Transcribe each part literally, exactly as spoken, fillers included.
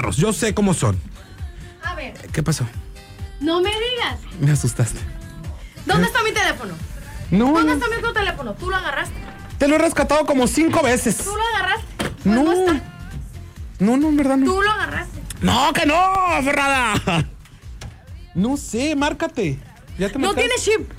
perros, yo sé cómo son. A ver. ¿Qué pasó? No me digas. Me asustaste. ¿Dónde está mi teléfono? No. ¿Dónde está mi otro teléfono? ¿Tú lo agarraste? Te lo he rescatado como cinco veces. ¿Tú lo agarraste? Pues No. no está. No, no, en verdad no. ¿Tú lo agarraste? No, que no, Ferrada. No sé, márcate. Ya te No marcaste. tiene chip.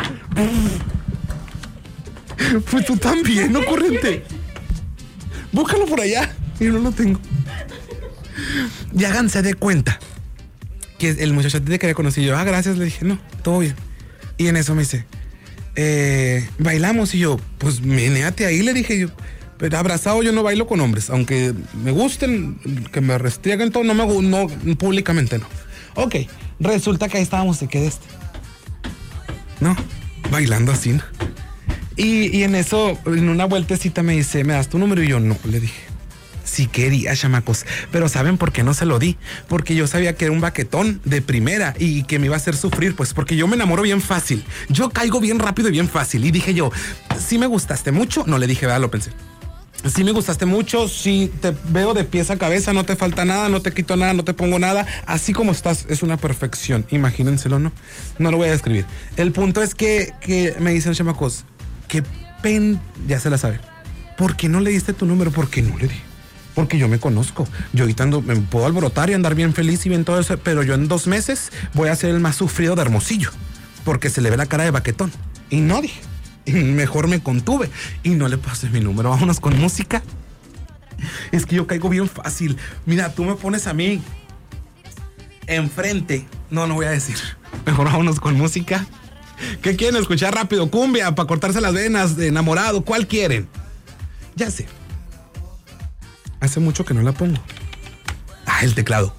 Pues tú también, ¿no, corriente? Búscalo por allá. Yo no lo tengo. Y háganse de cuenta que el muchachete que había conocido, ah, gracias, le dije, no, todo bien. Y en eso me dice, eh, bailamos. Y yo, pues menéate ahí, le dije yo. Pero abrazado yo no bailo con hombres, aunque me gusten, que me restrieguen todo, no me gu- no, públicamente no. Ok, resulta que ahí estábamos, de que de este. No, bailando así, ¿no? Y, y en eso, en una vueltecita me dice, ¿me das tu número? Y yo, no, le dije. Sí quería, chamacos, pero ¿saben por qué no se lo di? Porque yo sabía que era un baquetón de primera y que me iba a hacer sufrir, pues porque yo me enamoro bien fácil. Yo caigo bien rápido y bien fácil. Y dije yo, si me gustaste mucho, no le dije, ¿verdad? Lo pensé. Si me gustaste mucho, si te veo de pies a cabeza, no te falta nada, no te quito nada, no te pongo nada, así como estás, es una perfección. Imagínenselo, ¿no? No lo voy a describir. El punto es que, que me dicen, chamacos, qué pen... Ya se la sabe. ¿Por qué no le diste tu número? ¿Por qué no le di? Porque yo me conozco. Yo ahorita ando, me puedo alborotar y andar bien feliz y bien todo eso, pero yo en dos meses voy a ser el más sufrido de Hermosillo, porque se le ve la cara de baquetón. Y no dije. Y mejor me contuve y no le pasé mi número. Vámonos con música. Es que yo caigo bien fácil. Mira, tú me pones a mí enfrente. No, no voy a decir. Mejor vámonos con música. ¿Qué quieren escuchar rápido? Cumbia, para cortarse las venas, de enamorado. ¿Cuál quieren? Ya sé. Hace mucho que no la pongo. Ah, el teclado.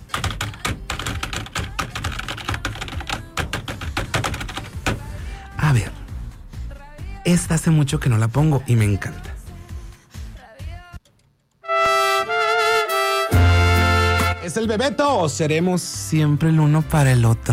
A ver. Esta hace mucho que no la pongo y me encanta. Es el Bebeto. Seremos siempre el uno para el otro.